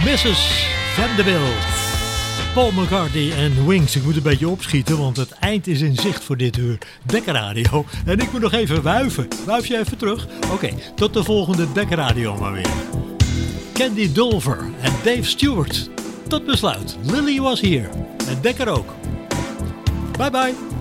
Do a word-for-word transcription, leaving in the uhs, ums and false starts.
missus Vanderbilt, Paul McCartney en Wings. Ik moet een beetje opschieten, want het eind is in zicht voor dit uur Dekker Radio. En ik moet nog even wuiven. Wuif je even terug? Oké, okay, tot de volgende Dekker Radio maar weer. Candy Dulfer en Dave Stewart. Tot besluit. Lily was hier. En Dekker ook. Bye bye.